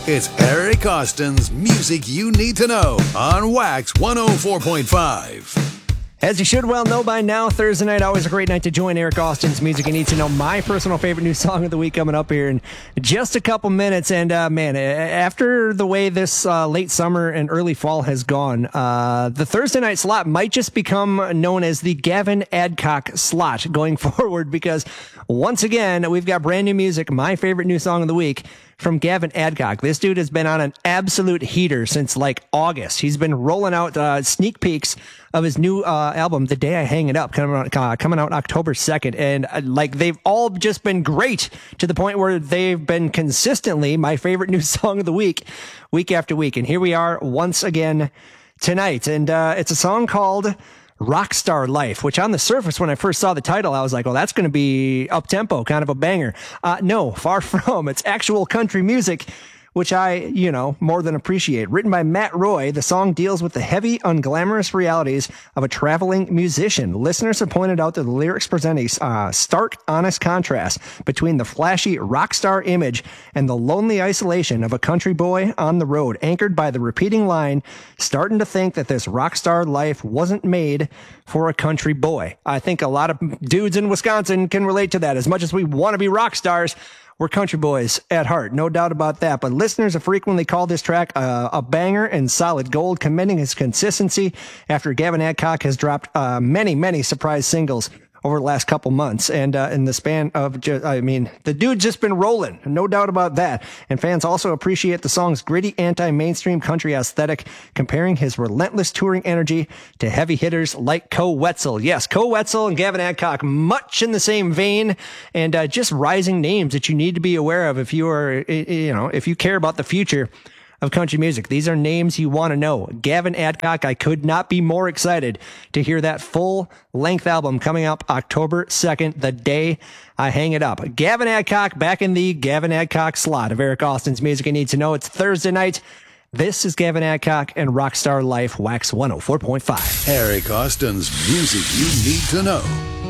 It's Eric Austin's Music You Need to Know on Wax 104.5. As you should well know by now, Thursday night, always a great night to join Eric Austin's Music You Need to Know. My personal favorite new song of the week coming up here in just a couple minutes. And man, after the way this late summer and early fall has gone, the Thursday night slot might just become known as the Gavin Adcock slot going forward, because once again, we've got brand new music, my favorite new song of the week, from Gavin Adcock. This dude has been on an absolute heater since like August. He's been rolling out sneak peeks of his new album, The Day I Hang It Up, coming out October 2nd. And like, they've all just been great, to the point where they've been consistently my favorite new song of the week after week. And here we are once again tonight. And it's a song called Rockstar Life, which on the surface, when I first saw the title, I was like, well, that's going to be up-tempo, kind of a banger. No, far from. It's actual country music, which I, more than appreciate. Written by Matt Roy, the song deals with the heavy, unglamorous realities of a traveling musician. Listeners have pointed out that the lyrics present a stark, honest contrast between the flashy rock star image and the lonely isolation of a country boy on the road, anchored by the repeating line, starting to think that this rock star life wasn't made for a country boy. I think a lot of dudes in Wisconsin can relate to that. As much as we want to be rock stars, we're country boys at heart, no doubt about that. But listeners have frequently called this track a banger and solid gold, commending his consistency after Gavin Adcock has dropped many surprise singles over the last couple months. And in the span of, the dude's just been rolling, no doubt about that. And fans also appreciate the song's gritty anti-mainstream country aesthetic, comparing his relentless touring energy to heavy hitters like Koe Wetzel. Yes, Koe Wetzel and Gavin Adcock, much in the same vein, and just rising names that you need to be aware of if you are, if you care about the future of country music. These are names you want to know. Gavin Adcock, I could not be more excited to hear that full-length album coming up October 2nd, The Day I Hang It Up. Gavin Adcock back in the Gavin Adcock slot of Eric Austin's Music You Need to Know. It's Thursday night. This is Gavin Adcock and Rockstar Life, Wax 104.5. Eric Austin's Music You Need to Know.